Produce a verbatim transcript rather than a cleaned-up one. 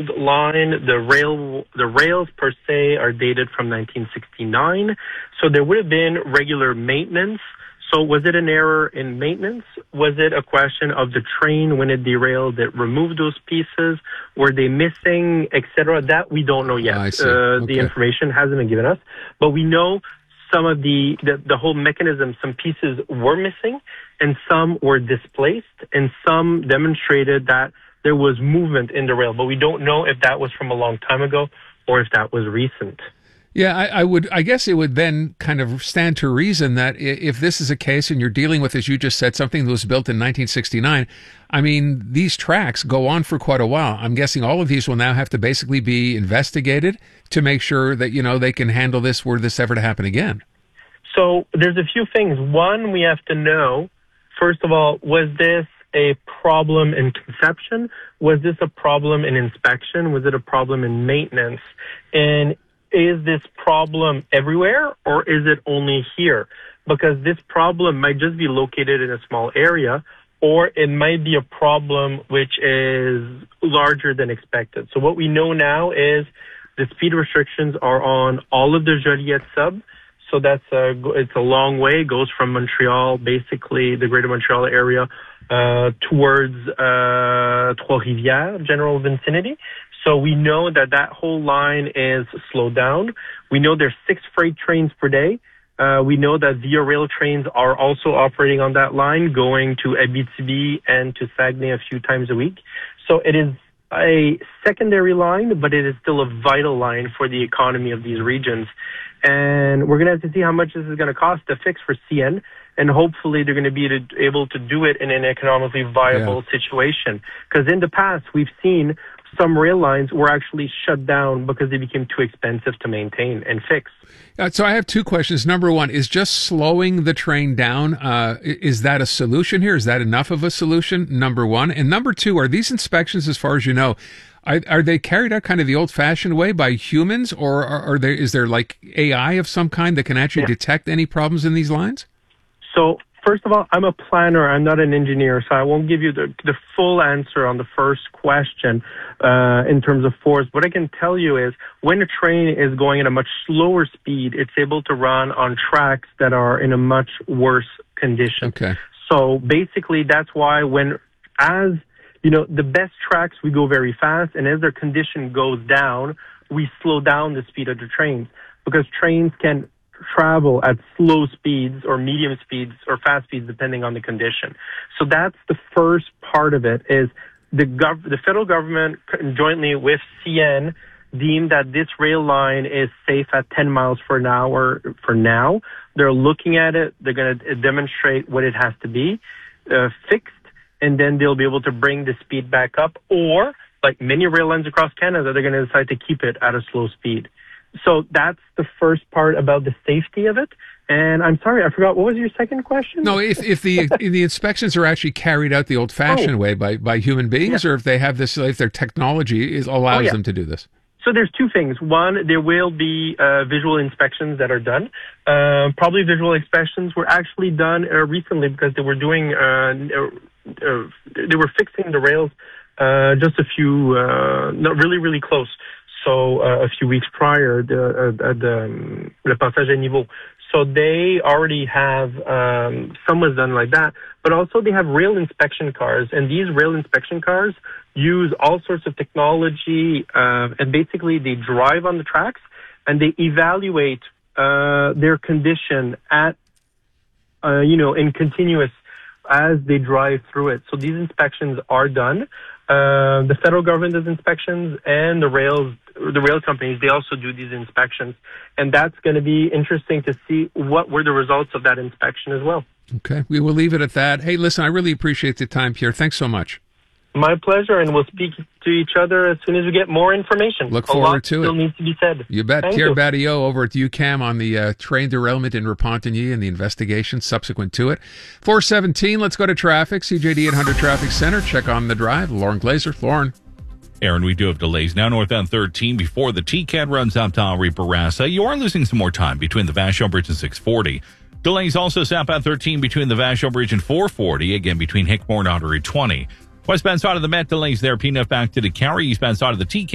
old line. The rail, the rails per se are dated from nineteen sixty-nine. So there would have been regular maintenance. So was it an error in maintenance? Was it a question of the train when it derailed that removed those pieces? Were they missing, et cetera? That we don't know yet. I see. Uh, Okay. The information hasn't been given us. But we know some of the, the, the whole mechanism, some pieces were missing and some were displaced and some demonstrated that there was movement in the rail. But we don't know if that was from a long time ago or if that was recent. Yeah, I, I would. I guess it would then kind of stand to reason that if this is a case and you're dealing with, as you just said, something that was built in nineteen sixty-nine, I mean, these tracks go on for quite a while. I'm guessing all of these will now have to basically be investigated to make sure that, you know, they can handle this were this ever to happen again. So there's a few things. One, we have to know, first of all, was this a problem in conception? Was this a problem in inspection? Was it a problem in maintenance? And is this problem everywhere or is it only here? Because this problem might just be located in a small area or it might be a problem which is larger than expected. So what we know now is the speed restrictions are on all of the Joliette sub. So that's a, it's a long way. It goes from Montreal, basically the greater Montreal area, uh, towards uh, Trois-Rivières, general vicinity. So we know that that whole line is slowed down. We know there's six freight trains per day. Uh, we know that Via Rail trains are also operating on that line, going to Abitibi and to Saguenay a few times a week. So it is a secondary line, but it is still a vital line for the economy of these regions. And we're going to have to see how much this is going to cost to fix for C N. And hopefully they're going to be able to do it in an economically viable yeah. situation. Because in the past, we've seen some rail lines were actually shut down because they became too expensive to maintain and fix. Uh, so I have two questions. Number one, is just slowing the train down, uh, is that a solution here? Is that enough of a solution? Number one. And number two, are these inspections, as far as you know, are, are they carried out kind of the old-fashioned way by humans, or are, are there, is there like A I of some kind that can actually yeah. detect any problems in these lines? So first of all, I'm a planner. I'm not an engineer, so I won't give you the, the full answer on the first question uh, in terms of force. What I can tell you is when a train is going at a much slower speed, it's able to run on tracks that are in a much worse condition. Okay. So basically, that's why when, as you know, the best tracks, we go very fast, and as their condition goes down, we slow down the speed of the trains because trains can travel at slow speeds or medium speeds or fast speeds depending on the condition. So that's the first part of it is the gov- the federal government jointly with C N deemed that this rail line is safe at ten miles per hour for now. They're looking at it. They're going to demonstrate what it has to be uh, fixed, and then they'll be able to bring the speed back up, or like many rail lines across Canada, they're going to decide to keep it at a slow speed. So that's the first part about the safety of it. And I'm sorry, I forgot. What was your second question? No, if if the if the inspections are actually carried out the old-fashioned oh. way by, by human beings, yeah. or if they have this, if their technology is allows oh, yeah. them to do this. So there's two things. One, there will be uh, visual inspections that are done. Uh, probably visual inspections were actually done uh, recently because they were doing, uh, uh, they were fixing the rails uh, just a few, uh, not really, really close. So uh, a few weeks prior, the, uh, the um, Le Passage à Niveau. So they already have, um, some was done like that, but also they have rail inspection cars, and these rail inspection cars use all sorts of technology, uh, and basically they drive on the tracks and they evaluate uh, their condition at, uh, you know, in continuous as they drive through it. So these inspections are done. Uh, the federal government does inspections, and the rails, the rail companies, they also do these inspections. And that's going to be interesting to see what were the results of that inspection as well. Okay, we will leave it at that. Hey, listen, I really appreciate the time, Pierre. Thanks so much. My pleasure, and we'll speak to each other as soon as we get more information. Look forward a lot to still it. Needs to be said. You bet. Thank Pierre you. Badillo over at U QAM on the uh, train derailment in Repentigny and the investigation subsequent to it. four seventeen, let's go to traffic. C J D eight hundred Traffic Center. Check on the drive. Lauren Glazer. Lauren. Aaron, we do have delays now northbound thirteen before the T C A D runs out to Henri Bourassa. You are losing some more time between the Vachon Bridge and six forty. Delays also southbound thirteen between the Vachon Bridge and four forty, again between Hickmore and Artery twenty. Westbound side of the Met, delays there. P N F back to the Carry. Eastbound side of the T C A D